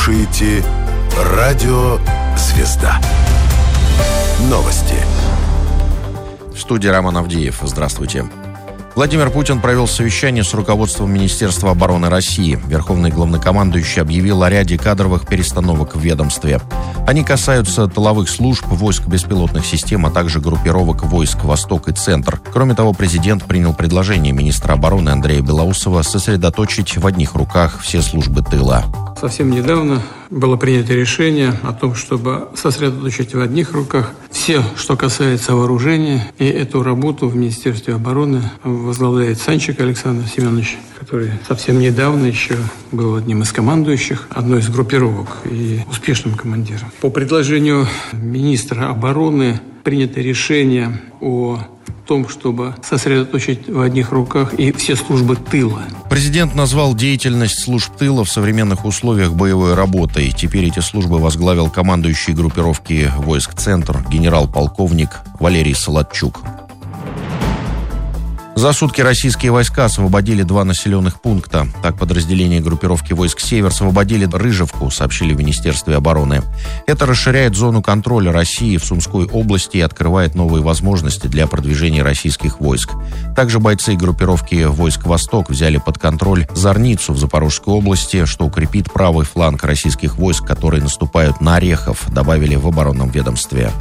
слушаете «Радио Звезда». Новости. В студии Роман Авдеев. Здравствуйте. Владимир Путин провел совещание с руководством Министерства обороны России. Верховный главнокомандующий объявил о ряде кадровых перестановок в ведомстве. Они касаются тыловых служб, войск беспилотных систем, а также группировок войск «Восток» и «Центр». Кроме того, президент принял предложение министра обороны Андрея Белоусова сосредоточить в одних руках все службы тыла. Совсем недавно было принято решение о том, чтобы сосредоточить в одних руках все, что касается вооружения. И эту работу в Министерстве обороны возглавляет Санчик Александр Семенович, который совсем недавно еще был одним из командующих одной из группировок и успешным командиром. По предложению министра обороны принято решение о том, чтобы сосредоточить в одних руках и все службы тыла. Президент назвал деятельность служб тыла в современных условиях боевой работой. Теперь эти службы возглавил командующий группировки войск «Центр» генерал-полковник Валерий Солодчук. За сутки российские войска освободили 2 населенных пункта. Так, подразделения группировки войск «Север» освободили Рыжевку, сообщили в Министерстве обороны. Это расширяет зону контроля России в Сумской области и открывает новые возможности для продвижения российских войск. Также бойцы группировки войск «Восток» взяли под контроль Зорницу в Запорожской области, что укрепит правый фланг российских войск, которые наступают на Орехов, добавили в оборонном ведомстве.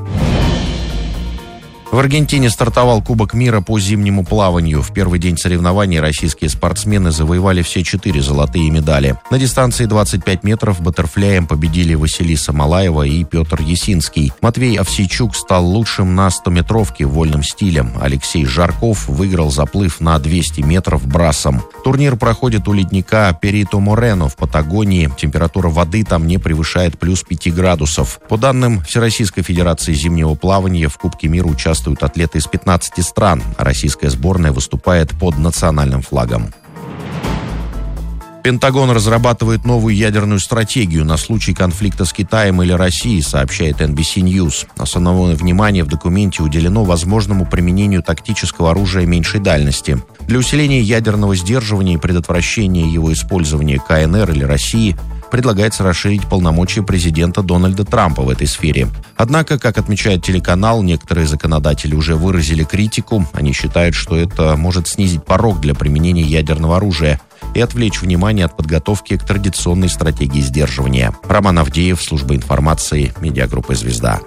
В Аргентине стартовал Кубок мира по зимнему плаванию. В первый день соревнований российские спортсмены завоевали все 4 золотые медали. На дистанции 25 метров баттерфляем победили Василиса Малаева и Петр Ясинский. Матвей Овсейчук стал лучшим на 100-метровке в вольном стиле. Алексей Жарков выиграл заплыв на 200 метров брасом. Турнир проходит у ледника Перито-Морено в Патагонии. Температура воды там не превышает плюс 5 градусов. По данным Всероссийской Федерации зимнего плавания, в Кубке мира участвуют атлеты из 15 стран, а российская сборная выступает под национальным флагом. Пентагон разрабатывает новую ядерную стратегию на случай конфликта с Китаем или Россией, сообщает NBC News. Основное внимание в документе уделено возможному применению тактического оружия меньшей дальности. Для усиления ядерного сдерживания и предотвращения его использования КНР или России предлагается расширить полномочия президента Дональда Трампа в этой сфере. Однако, как отмечает телеканал, некоторые законодатели уже выразили критику. Они считают, что это может снизить порог для применения ядерного оружия и отвлечь внимание от подготовки к традиционной стратегии сдерживания. Роман Авдеев, служба информации, медиагруппа «Звезда».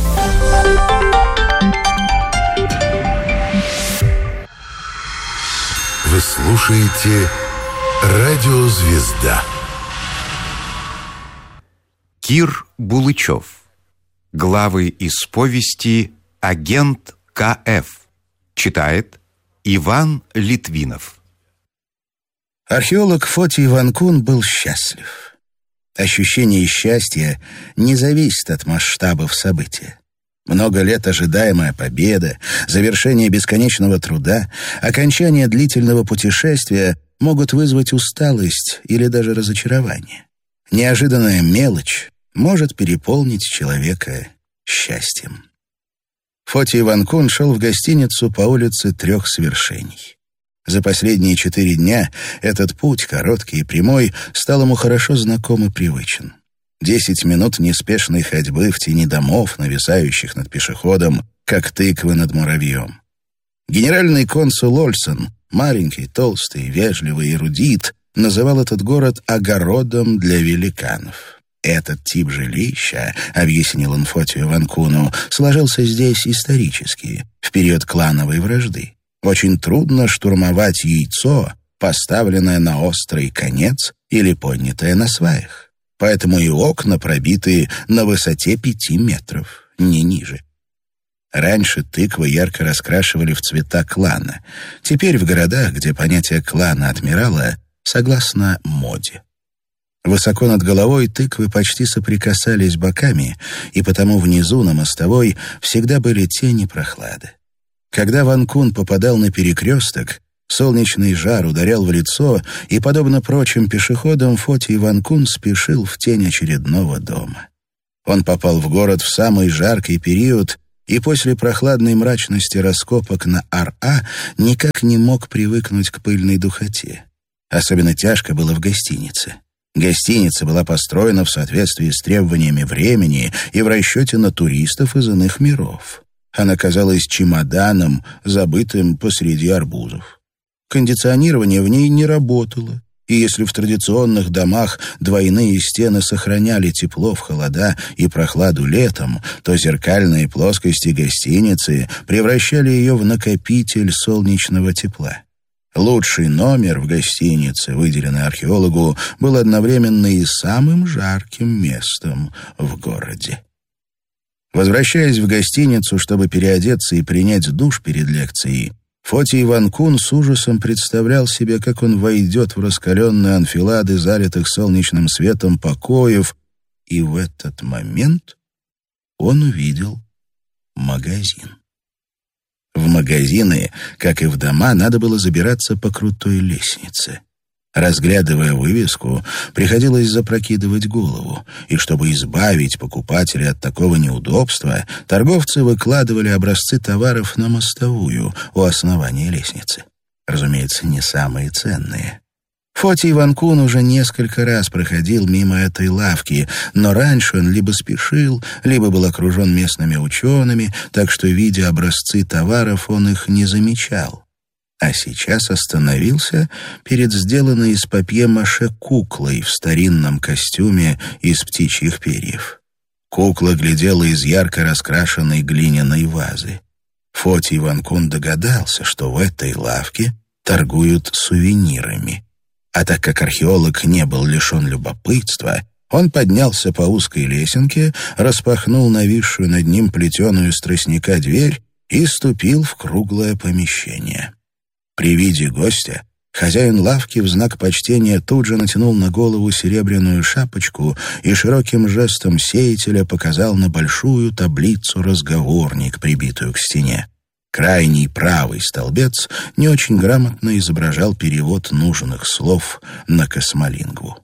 Вы слушаете «Радио Звезда». Кир Булычев. Главы из повести «Агент К.Ф.». Читает Иван Литвинов. Археолог Фотий Ванкун был счастлив. Ощущение счастья не зависит от масштабов события. Много лет ожидаемая победа, завершение бесконечного труда, окончание длительного путешествия могут вызвать усталость или даже разочарование. Неожиданная мелочь может переполнить человека счастьем. Фотий Ванкун шел в гостиницу по улице 3 свершений. За последние 4 дня этот путь, короткий и прямой, стал ему хорошо знаком и привычен. 10 минут неспешной ходьбы в тени домов, нависающих над пешеходом, как тыквы над муравьем. Генеральный консул Ольсон, маленький, толстый, вежливый эрудит, называл этот город «огородом для великанов». Этот тип жилища, объяснил он Фотию Ванкуну, сложился здесь исторически, в период клановой вражды. Очень трудно штурмовать яйцо, поставленное на острый конец или поднятое на сваях. Поэтому и окна пробиты на высоте 5 метров, не ниже. Раньше тыквы ярко раскрашивали в цвета клана. Теперь в городах, где понятие клана отмирало, согласно моде. Высоко над головой тыквы почти соприкасались боками, и потому внизу на мостовой всегда были тени прохлады. Когда Ванкун попадал на перекресток, солнечный жар ударял в лицо, и, подобно прочим пешеходам, Фотий Ванкун спешил в тень очередного дома. Он попал в город в самый жаркий период, и после прохладной мрачности раскопок на Ар-А никак не мог привыкнуть к пыльной духоте. Особенно тяжко было в гостинице. Гостиница была построена в соответствии с требованиями времени и в расчете на туристов из иных миров. Она казалась чемоданом, забытым посреди арбузов. Кондиционирование в ней не работало, и если в традиционных домах двойные стены сохраняли тепло в холода и прохладу летом, то зеркальные плоскости гостиницы превращали ее в накопитель солнечного тепла. Лучший номер в гостинице, выделенный археологу, был одновременно и самым жарким местом в городе. Возвращаясь в гостиницу, чтобы переодеться и принять душ перед лекцией, Фотий Ванкун с ужасом представлял себе, как он войдет в раскаленные анфилады, залитых солнечным светом покоев, и в этот момент он увидел магазин. В магазины, как и в дома, надо было забираться по крутой лестнице. Разглядывая вывеску, приходилось запрокидывать голову, и чтобы избавить покупателей от такого неудобства, торговцы выкладывали образцы товаров на мостовую у основания лестницы. Разумеется, не самые ценные. Фотий Ванкун уже несколько раз проходил мимо этой лавки, но раньше он либо спешил, либо был окружен местными учеными, так что, видя образцы товаров, он их не замечал. А сейчас остановился перед сделанной из папье-маше куклой в старинном костюме из птичьих перьев. Кукла глядела из ярко раскрашенной глиняной вазы. Фотий Ванкун догадался, что в этой лавке торгуют сувенирами. А так как археолог не был лишен любопытства, он поднялся по узкой лесенке, распахнул нависшую над ним плетеную из тростника дверь и ступил в круглое помещение. При виде гостя хозяин лавки в знак почтения тут же натянул на голову серебряную шапочку и широким жестом сеятеля показал на большую таблицу-разговорник, прибитую к стене. Крайний правый столбец не очень грамотно изображал перевод нужных слов на космолингву.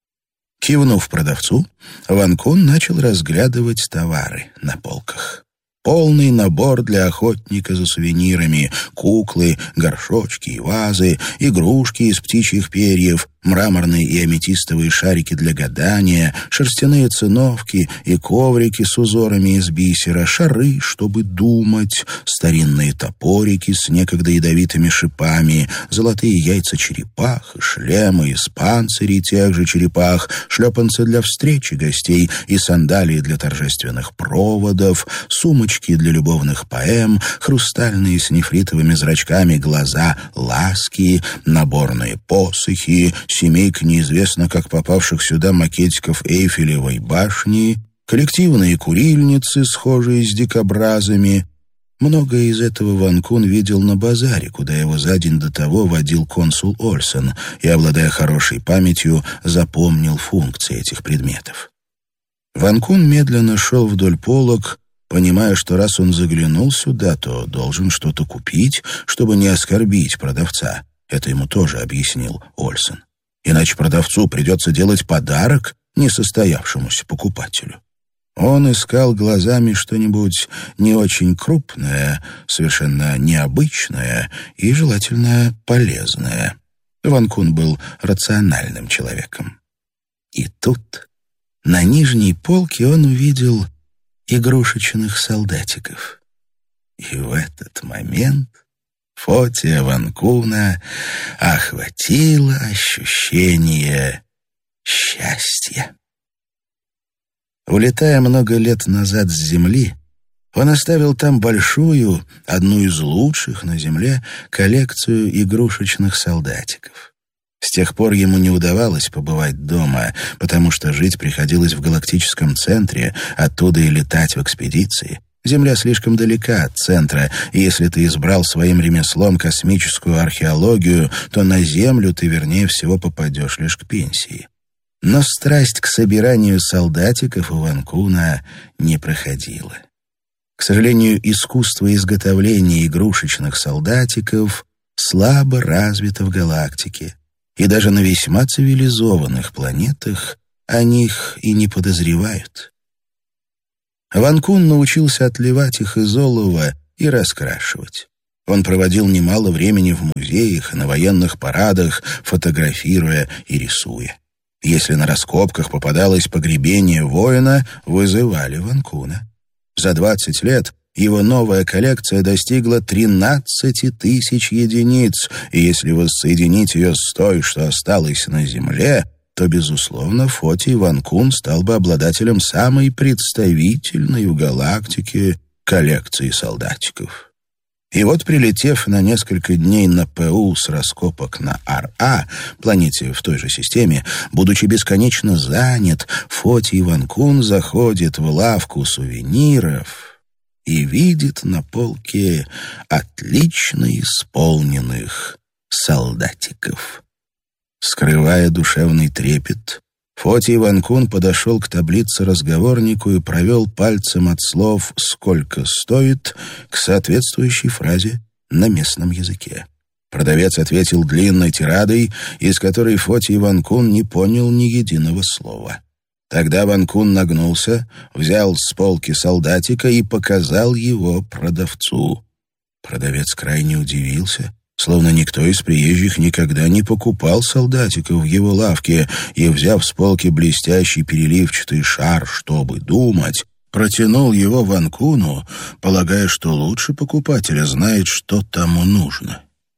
Кивнув продавцу, Ванкун начал разглядывать товары на полках. Полный набор для охотника за сувенирами, куклы, горшочки и вазы, игрушки из птичьих перьев, мраморные и аметистовые шарики для гадания, шерстяные циновки и коврики с узорами из бисера, шары, чтобы думать, старинные топорики с некогда ядовитыми шипами, золотые яйца черепах, шлемы из панцирей тех же черепах, шлепанцы для встречи гостей и сандалии для торжественных проводов, сумочки для любовных поэм, хрустальные с нефритовыми зрачками глаза ласки, наборные посохи, семейка неизвестно как попавших сюда макетиков Эйфелевой башни, коллективные курильницы, схожие с дикобразами. Многое из этого Ванкун видел на базаре, куда его за день до того водил консул Ольсен, и, обладая хорошей памятью, запомнил функции этих предметов. Ванкун медленно шел вдоль полок, понимая, что раз он заглянул сюда, то должен что-то купить, чтобы не оскорбить продавца. Это ему тоже объяснил Ольсен. Иначе продавцу придется делать подарок несостоявшемуся покупателю. Он искал глазами что-нибудь не очень крупное, совершенно необычное и, желательно, полезное. Ванкун был рациональным человеком. И тут, на нижней полке, он увидел игрушечных солдатиков. И в этот момент Фотия Ванкуна охватило ощущение счастья. Улетая много лет назад с Земли, он оставил там большую, одну из лучших на Земле, коллекцию игрушечных солдатиков. С тех пор ему не удавалось побывать дома, потому что жить приходилось в галактическом центре, оттуда и летать в экспедиции. Земля слишком далека от центра, и если ты избрал своим ремеслом космическую археологию, то на Землю ты, вернее всего, попадешь лишь к пенсии. Но страсть к собиранию солдатиков у Ванкуна не проходила. К сожалению, искусство изготовления игрушечных солдатиков слабо развито в галактике, и даже на весьма цивилизованных планетах о них и не подозревают. Ванкун научился отливать их из олова и раскрашивать. Он проводил немало времени в музеях и на военных парадах, фотографируя и рисуя. Если на раскопках попадалось погребение воина, вызывали Ван Куна. За 20 лет его новая коллекция достигла 13 тысяч единиц, и если воссоединить ее с той, что осталось на земле, то, безусловно, Фотий Ван Кун стал бы обладателем самой представительной в галактике коллекции солдатиков. И вот, прилетев на несколько дней на ПУ с раскопок на Ар-А, планете в той же системе, будучи бесконечно занят, Фотий Ван Кун заходит в лавку сувениров и видит на полке отлично исполненных солдатиков. Скрывая душевный трепет, Фотий Ван Кун подошел к таблице-разговорнику и провел пальцем от слов «сколько стоит» к соответствующей фразе на местном языке. Продавец ответил длинной тирадой, из которой Фотий Ван Кун не понял ни единого слова. Тогда Ван Кун нагнулся, взял с полки солдатика и показал его продавцу. Продавец крайне удивился, словно никто из приезжих никогда не покупал солдатиков в его лавке, и, взяв с полки блестящий переливчатый шар, чтобы думать, протянул его Ван Куну, полагая, что лучше покупателя знает, что тому нужно.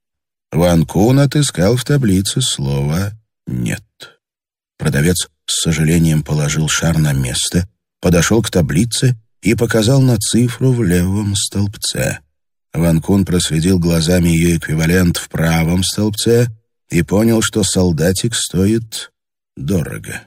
Ван Кун отыскал в таблице слово «нет». Продавец с сожалением положил шар на место, подошел к таблице и показал на цифру в левом столбце. Ван Кун проследил глазами ее эквивалент в правом столбце и понял, что солдатик стоит дорого.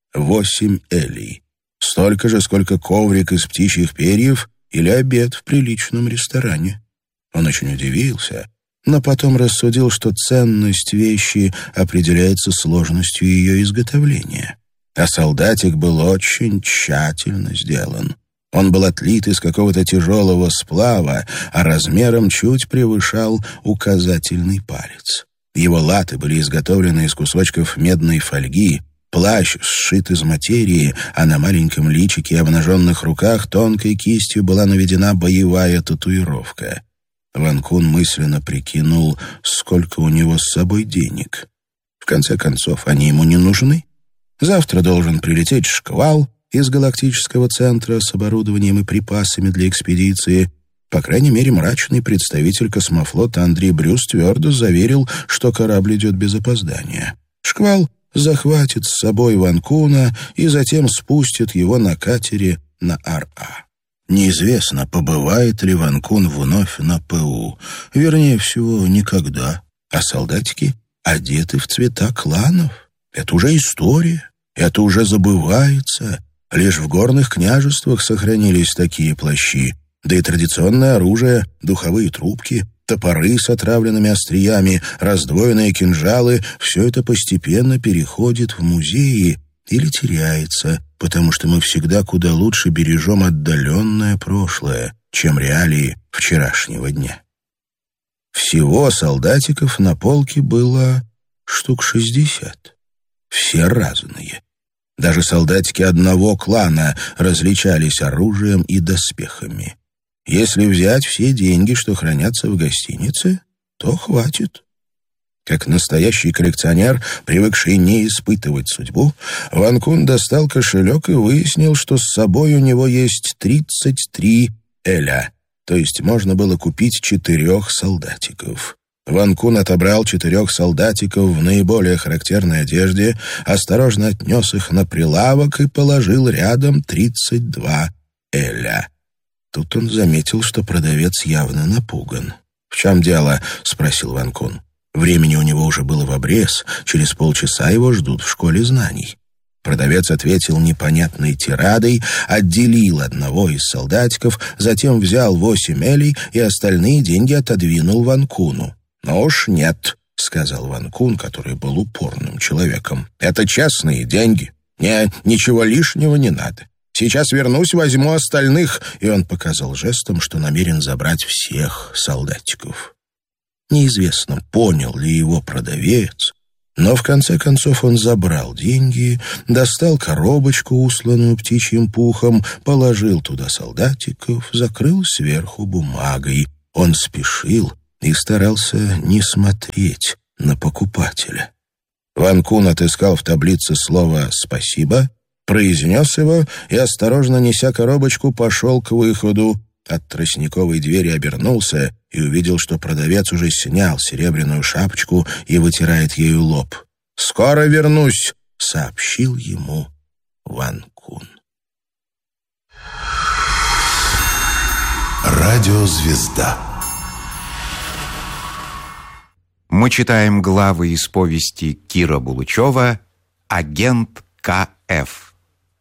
8 элей. Столько же, сколько коврик из птичьих перьев или обед в приличном ресторане. Он очень удивился, но потом рассудил, что ценность вещи определяется сложностью ее изготовления. А солдатик был очень тщательно сделан. Он был отлит из какого-то тяжелого сплава, а размером чуть превышал указательный палец. Его латы были изготовлены из кусочков медной фольги, плащ сшит из материи, а на маленьком личике и обнаженных руках тонкой кистью была наведена боевая татуировка. Ван Кун мысленно прикинул, сколько у него с собой денег. В конце концов, они ему не нужны. Завтра должен прилететь шквал из галактического центра с оборудованием и припасами для экспедиции. По крайней мере, мрачный представитель космофлота Андрей Брюс твердо заверил, что корабль идет без опоздания. Шквал захватит с собой Ван Куна и затем спустит его на катере на Ар-А. Неизвестно, побывает ли Ван Кун вновь на ПУ. Вернее всего, никогда. А солдатики одеты в цвета кланов. Это уже история, это уже забывается. Лишь в горных княжествах сохранились такие плащи, да и традиционное оружие, духовые трубки, топоры с отравленными остриями, раздвоенные кинжалы — все это постепенно переходит в музеи или теряется, потому что мы всегда куда лучше бережем отдаленное прошлое, чем реалии вчерашнего дня. Всего солдатиков на полке было штук 60. Все разные. Даже солдатики одного клана различались оружием и доспехами. Если взять все деньги, что хранятся в гостинице, то хватит. Как настоящий коллекционер, привыкший не испытывать судьбу, Ван Кун достал кошелек и выяснил, что с собой у него есть 33 эля, то есть можно было купить 4 солдатиков. Ван Кун отобрал 4 солдатиков в наиболее характерной одежде, осторожно отнес их на прилавок и положил рядом 32 эля. Тут он заметил, что продавец явно напуган. «В чем дело?» — спросил Ван Кун. Времени у него уже было в обрез, через полчаса его ждут в школе знаний. Продавец ответил непонятной тирадой, отделил одного из солдатиков, затем взял 8 элей и остальные деньги отодвинул Ван Куну. «Ну уж нет», — сказал Ван Кун, который был упорным человеком. «Это честные деньги. Мне ничего лишнего не надо. Сейчас вернусь, возьму остальных», и он показал жестом, что намерен забрать всех солдатиков. Неизвестно, понял ли его продавец, но в конце концов он забрал деньги, достал коробочку, усланную птичьим пухом, положил туда солдатиков, закрыл сверху бумагой. Он спешил и старался не смотреть на покупателя. Ван Кун отыскал в таблице слово «спасибо», произнес его и, осторожно неся коробочку, пошел к выходу. От тростниковой двери обернулся и увидел, что продавец уже снял серебряную шапочку и вытирает ею лоб. «Скоро вернусь», — сообщил ему Ван Кун. Радиозвезда. Мы читаем главы из повести Кира Булычева «Агент К.Ф.».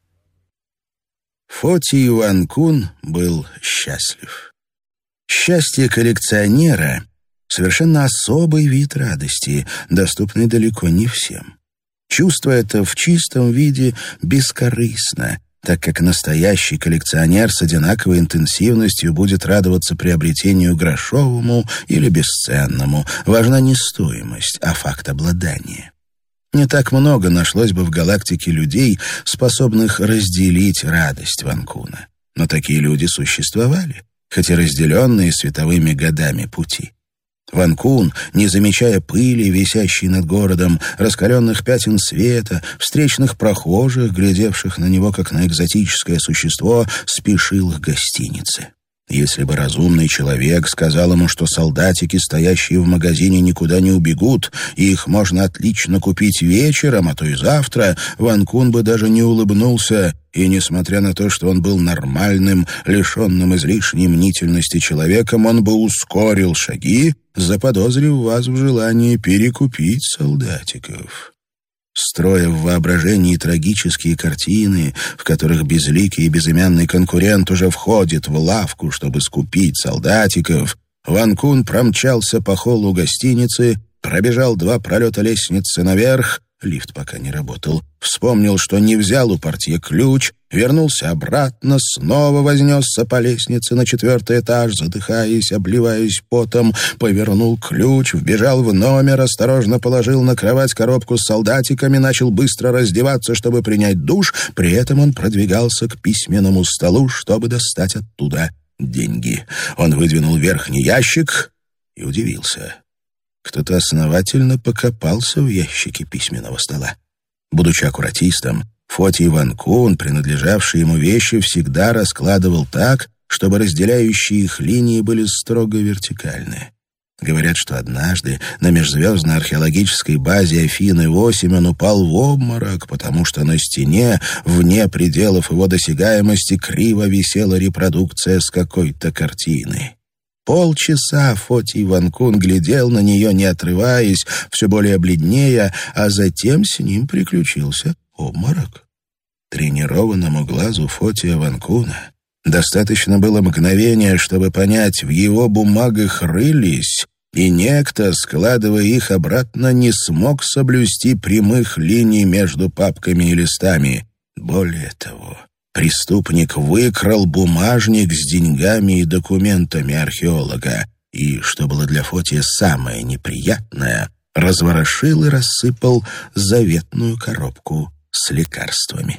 Фотий Ван Кун был счастлив. Счастье коллекционера — совершенно особый вид радости, доступный далеко не всем. Чувство это в чистом виде бескорыстно, так как настоящий коллекционер с одинаковой интенсивностью будет радоваться приобретению грошовому или бесценному. Важна не стоимость, а факт обладания. Не так много нашлось бы в галактике людей, способных разделить радость Ван Куна. Но такие люди существовали, хоть и разделенные световыми годами пути. Ван Кун, не замечая пыли, висящей над городом, раскаленных пятен света, встречных прохожих, глядевших на него как на экзотическое существо, спешил к гостинице. Если бы разумный человек сказал ему, что солдатики, стоящие в магазине, никуда не убегут, и их можно отлично купить вечером, а то и завтра, Ван Кун бы даже не улыбнулся, и, несмотря на то, что он был нормальным, лишенным излишней мнительности человеком, он бы ускорил шаги, заподозрив вас в желании перекупить солдатиков. Строя в воображении трагические картины, в которых безликий и безымянный конкурент уже входит в лавку, чтобы скупить солдатиков, Ван Кун промчался по холлу гостиницы, пробежал 2 пролета лестницы наверх, лифт пока не работал, вспомнил, что не взял у портье ключ, вернулся обратно, снова вознесся по лестнице на 4-й этаж, задыхаясь, обливаясь потом, повернул ключ, вбежал в номер, осторожно положил на кровать коробку с солдатиками, начал быстро раздеваться, чтобы принять душ, при этом он продвигался к письменному столу, чтобы достать оттуда деньги. Он выдвинул верхний ящик и удивился. Кто-то основательно покопался в ящике письменного стола. Будучи аккуратистом, Фотий Ван Кун, принадлежавшие ему вещи, всегда раскладывал так, чтобы разделяющие их линии были строго вертикальны. Говорят, что однажды на межзвездной археологической базе Афины-8 он упал в обморок, потому что на стене, вне пределов его досягаемости, криво висела репродукция с какой-то картины. Полчаса Фотий Ван Кун глядел на нее, не отрываясь, все более бледнея, а затем с ним приключился обморок. Тренированному глазу Фотия Ван Куна достаточно было мгновения, чтобы понять, в его бумагах рылись, и некто, складывая их обратно, не смог соблюсти прямых линий между папками и листами. Более того, преступник выкрал бумажник с деньгами и документами археолога и, что было для Фотия самое неприятное, разворошил и рассыпал заветную коробку с лекарствами.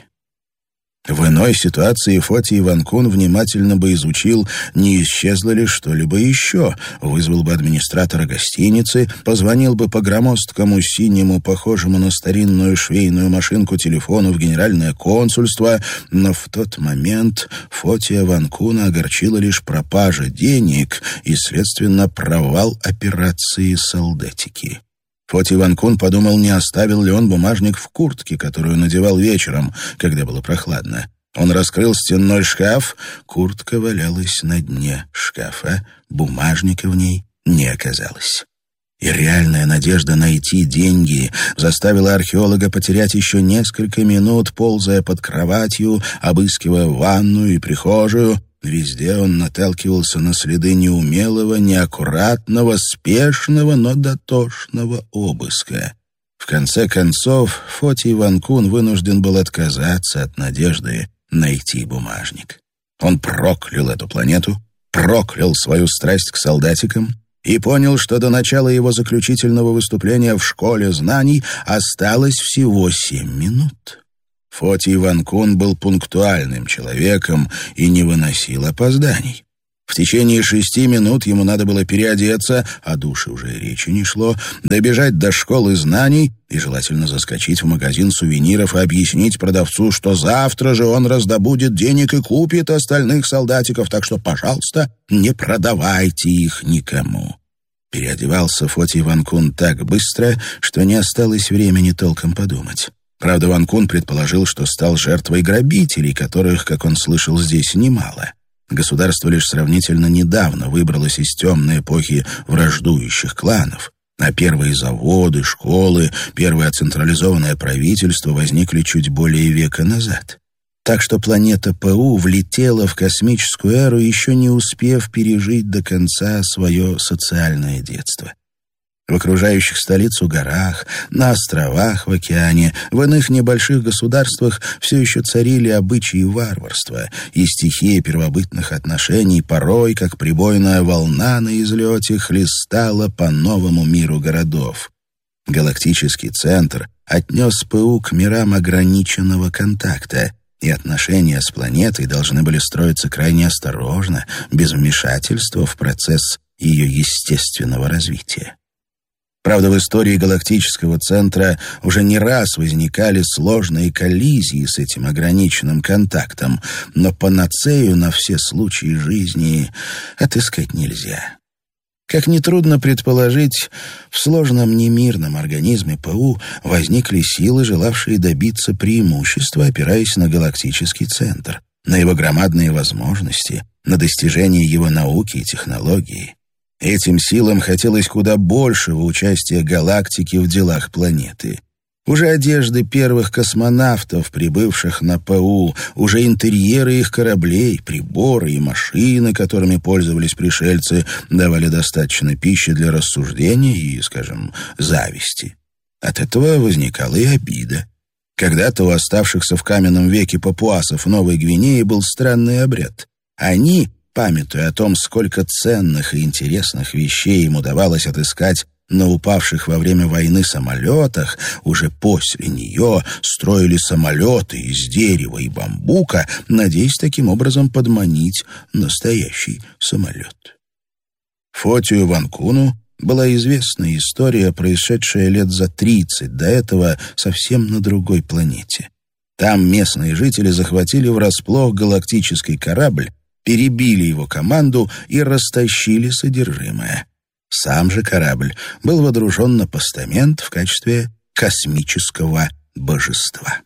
В иной ситуации Фотий Ван Кун внимательно бы изучил, не исчезло ли что-либо еще, вызвал бы администратора гостиницы, позвонил бы по громоздкому синему, похожему на старинную швейную машинку телефону в генеральное консульство, но в тот момент Фотия Ван Куна огорчила лишь пропажа денег и, следственно, провал операции «Солдатики». Фотий Ван Кун подумал, не оставил ли он бумажник в куртке, которую надевал вечером, когда было прохладно. Он раскрыл стенной шкаф, куртка валялась на дне шкафа, бумажника в ней не оказалось. И реальная надежда найти деньги заставила археолога потерять еще несколько минут, ползая под кроватью, обыскивая ванную и прихожую. Везде он наталкивался на следы неумелого, неаккуратного, спешного, но дотошного обыска. В конце концов, Фотий Ван Кун вынужден был отказаться от надежды найти бумажник. Он проклял эту планету, проклял свою страсть к солдатикам и понял, что до начала его заключительного выступления в школе знаний осталось всего 7 минут. Фотий Ван Кун был пунктуальным человеком и не выносил опозданий. В течение 6 минут ему надо было переодеться, о душе уже и речи не шло, добежать до школы знаний и желательно заскочить в магазин сувениров и объяснить продавцу, что завтра же он раздобудет денег и купит остальных солдатиков, так что, пожалуйста, не продавайте их никому. Переодевался Фотий Ван-Кун так быстро, что не осталось времени толком подумать. Правда, Ван-Кун предположил, что стал жертвой грабителей, которых, как он слышал, здесь немало. Государство лишь сравнительно недавно выбралось из темной эпохи враждующих кланов, а первые заводы, школы, первое централизованное правительство возникли чуть более века назад. Так что планета ПУ влетела в космическую эру, еще не успев пережить до конца свое социальное детство. В окружающих столицу горах, на островах в океане, в иных небольших государствах все еще царили обычаи варварства, и стихия первобытных отношений порой, как прибойная волна на излете, хлестала по новому миру городов. Галактический центр отнес ПУ к мирам ограниченного контакта, и отношения с планетой должны были строиться крайне осторожно, без вмешательства в процесс ее естественного развития. Правда, в истории галактического центра уже не раз возникали сложные коллизии с этим ограниченным контактом, но панацею на все случаи жизни отыскать нельзя. Как нетрудно предположить, в сложном немирном организме ПУ возникли силы, желавшие добиться преимущества, опираясь на галактический центр, на его громадные возможности, на достижения его науки и технологии. Этим силам хотелось куда большего участия галактики в делах планеты. Уже одежды первых космонавтов, прибывших на ПУ, уже интерьеры их кораблей, приборы и машины, которыми пользовались пришельцы, давали достаточно пищи для рассуждений и, скажем, зависти. От этого возникала и обида. Когда-то у оставшихся в каменном веке папуасов Новой Гвинеи был странный обряд. Они, памятуя о том, сколько ценных и интересных вещей им удавалось отыскать на упавших во время войны самолетах, уже после нее строили самолеты из дерева и бамбука, надеясь таким образом подманить настоящий самолет. Фотию Ван-Куну была известна история, происшедшая лет за 30 до этого совсем на другой планете. Там местные жители захватили врасплох галактический корабль, перебили его команду и растащили содержимое. Сам же корабль был водружен на постамент в качестве космического божества.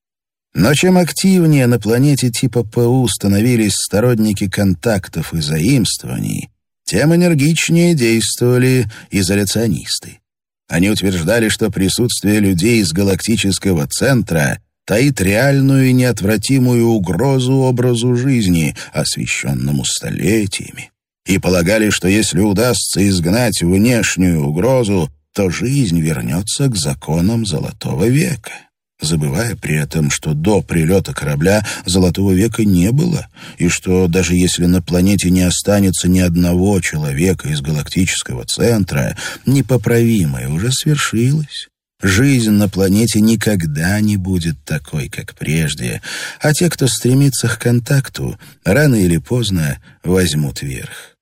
Но чем активнее на планете типа ПУ становились сторонники контактов и заимствований, тем энергичнее действовали изоляционисты. Они утверждали, что присутствие людей из галактического центра таит реальную и неотвратимую угрозу образу жизни, освещенному столетиями, и полагали, что если удастся изгнать внешнюю угрозу, то жизнь вернется к законам Золотого века, забывая при этом, что до прилета корабля Золотого века не было, и что даже если на планете не останется ни одного человека из галактического центра, непоправимое уже свершилось. Жизнь на планете никогда не будет такой, как прежде, а те, кто стремится к контакту, рано или поздно возьмут верх.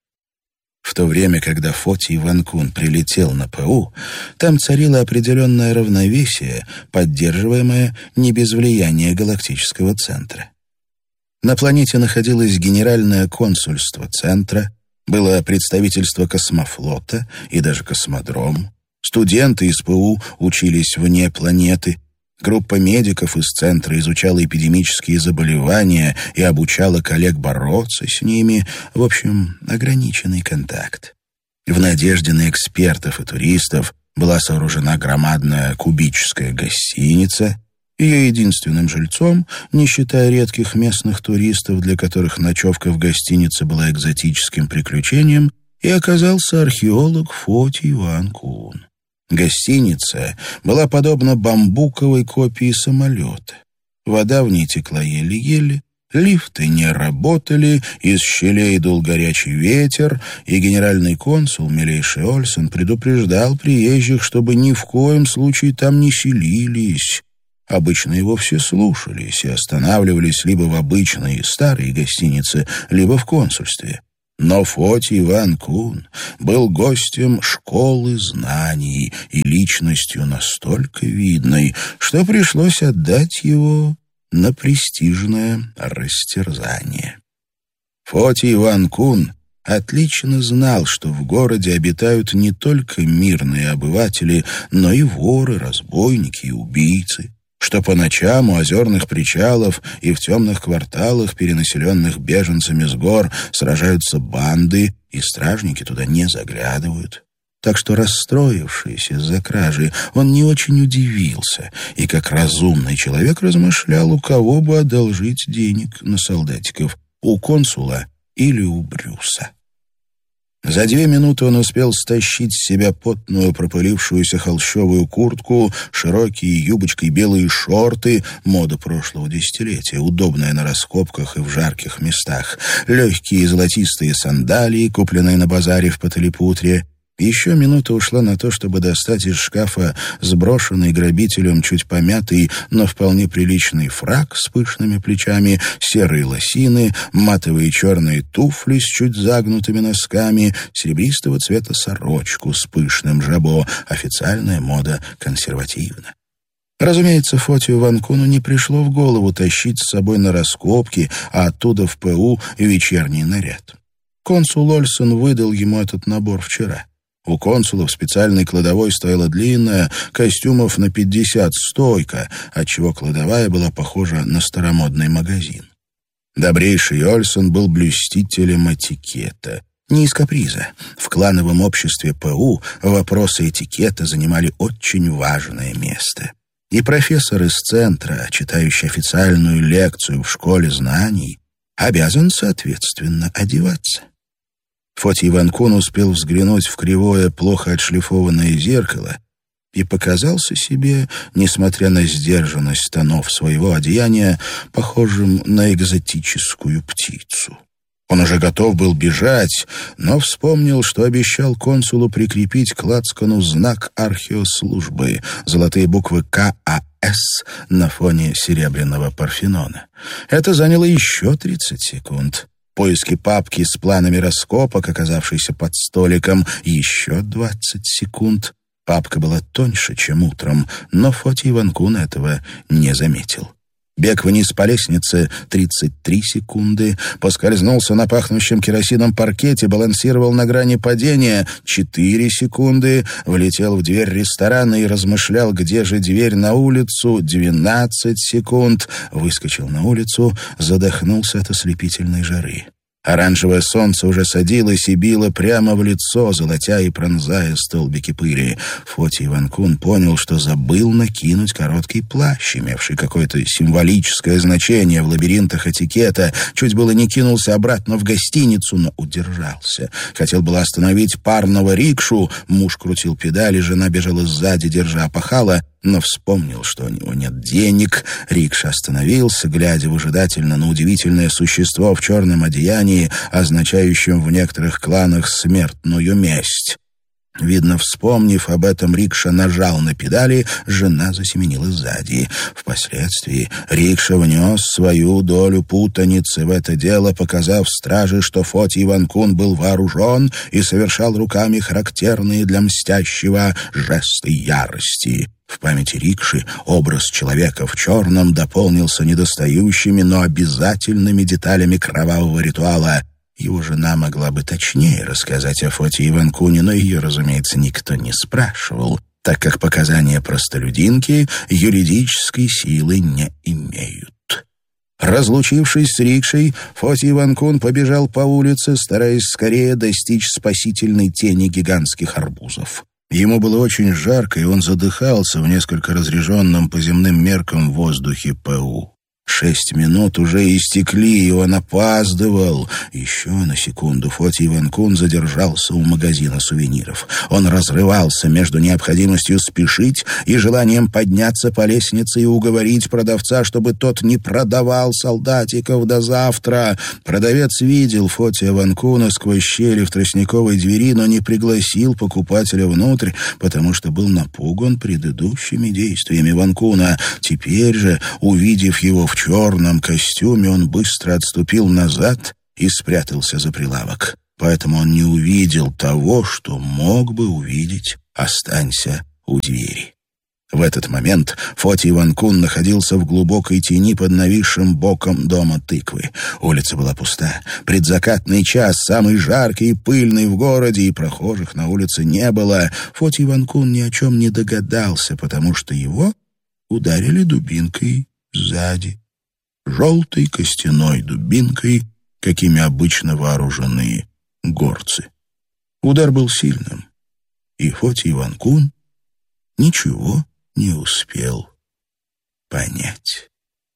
В то время, когда Фотий Ван-Кун прилетел на ПУ, там царило определенное равновесие, поддерживаемое не без влияния галактического центра. На планете находилось генеральное консульство центра, было представительство космофлота и даже космодром. Студенты из ПУ учились вне планеты. Группа медиков из центра изучала эпидемические заболевания и обучала коллег бороться с ними. В общем, ограниченный контакт. В надежде на экспертов и туристов была сооружена громадная кубическая гостиница. Ее единственным жильцом, не считая редких местных туристов, для которых ночевка в гостинице была экзотическим приключением, и оказался археолог Фотий Ван-Кун. Гостиница была подобна бамбуковой копии самолета. Вода в ней текла еле-еле, лифты не работали, из щелей дул горячий ветер, и генеральный консул, милейший Ольсен, предупреждал приезжих, чтобы ни в коем случае там не селились. Обычно его все слушались и останавливались либо в обычной старой гостинице, либо в консульстве. Но Фотий Ван-Кун был гостем школы знаний и личностью настолько видной, что пришлось отдать его на престижное растерзание. Фотий Ван-Кун отлично знал, что в городе обитают не только мирные обыватели, но и воры, разбойники и убийцы, что по ночам у озерных причалов и в темных кварталах, перенаселенных беженцами с гор, сражаются банды, и стражники туда не заглядывают. Так что, расстроившись из-за кражи, он не очень удивился и, как разумный человек, размышлял, у кого бы одолжить денег на солдатиков, у консула или у Брюса. За 2 минуты он успел стащить с себя потную пропылившуюся холщовую куртку, широкие юбочкой белые шорты, мода прошлого десятилетия, удобная на раскопках и в жарких местах, легкие золотистые сандалии, купленные на базаре в Паталипутре. Еще минута ушла на то, чтобы достать из шкафа сброшенный грабителем чуть помятый, но вполне приличный фрак с пышными плечами, серые лосины, матовые черные туфли с чуть загнутыми носками, серебристого цвета сорочку с пышным жабо, официальная мода консервативна. Разумеется, Фотию Ван-Куну не пришло в голову тащить с собой на раскопки, а оттуда в ПУ вечерний наряд. Консул Ольсен выдал ему этот набор вчера. У консула в специальной кладовой стояла длинная, костюмов на 50 стойка, отчего кладовая была похожа на старомодный магазин. Добрейший Ольсен был блюстителем этикета. Не из каприза. В клановом обществе ПУ вопросы этикета занимали очень важное место. И профессор из центра, читающий официальную лекцию в школе знаний, обязан соответственно одеваться. Фотий Ван-Кун успел взглянуть в кривое, плохо отшлифованное зеркало и показался себе, несмотря на сдержанность тонов своего одеяния, похожим на экзотическую птицу. Он уже готов был бежать, но вспомнил, что обещал консулу прикрепить к лацкану знак археослужбы, золотые буквы КАС на фоне серебряного Парфенона. Это заняло еще 30 секунд. Поиски папки с планами раскопок, оказавшейся под столиком, еще 20 секунд. Папка была тоньше, чем утром, но Фотий Ван-Кун этого не заметил. Бег вниз по лестнице — 33 секунды. Поскользнулся на пахнущем керосином паркете, балансировал на грани падения — 4 секунды. Влетел в дверь ресторана и размышлял, где же дверь на улицу — 12 секунд. Выскочил на улицу, задохнулся от ослепительной жары. Оранжевое солнце уже садилось и било прямо в лицо, золотя и пронзая столбики пыли. Фотий Ван-Кун понял, что забыл накинуть короткий плащ, имевший какое-то символическое значение в лабиринтах этикета. Чуть было не кинулся обратно в гостиницу, но удержался. Хотел было остановить парного рикшу, муж крутил педали, жена бежала сзади, держа опахала, но вспомнил, что у него нет денег. Рикша остановился, глядя выжидательно на удивительное существо в черном одеянии, означающем в некоторых кланах смертную месть. Видно, вспомнив об этом, рикша нажал на педали, жена засеменила сзади. Впоследствии рикша внес свою долю путаницы в это дело, показав страже, что Фотий Ван-Кун был вооружен и совершал руками характерные для мстящего жесты ярости. В памяти рикши образ человека в черном дополнился недостающими, но обязательными деталями кровавого ритуала. Его жена могла бы точнее рассказать о Фотии Ван-Куне, но ее, разумеется, никто не спрашивал, так как показания простолюдинки юридической силы не имеют. Разлучившись с рикшей, Фотий Ван-Кун побежал по улице, стараясь скорее достичь спасительной тени гигантских арбузов. Ему было очень жарко, и он задыхался в несколько разреженном по земным меркам воздухе ПУ. 6 минут уже истекли, и он опаздывал. Еще на секунду Фотий Ван-Кун задержался у магазина сувениров. Он разрывался между необходимостью спешить и желанием подняться по лестнице и уговорить продавца, чтобы тот не продавал солдатиков до завтра. Продавец видел Фотия Ван-Куна сквозь щели в тростниковой двери, но не пригласил покупателя внутрь, потому что был напуган предыдущими действиями Ван-Куна. Теперь же, увидев его в черном костюме, он быстро отступил назад и спрятался за прилавок. поэтому он не увидел того, что мог бы увидеть, останься у двери. В этот момент Фотий Ванкун находился в глубокой тени под нависшим боком дома тыквы. Улица была пуста. Предзакатный час, самый жаркий и пыльный в городе, и прохожих на улице не было. Фотий Ванкун ни о чем не догадался, потому что его ударили дубинкой сзади. Желтой костяной дубинкой, какими обычно вооружены горцы. Удар был сильным, и Фотий Ванкун ничего не успел понять.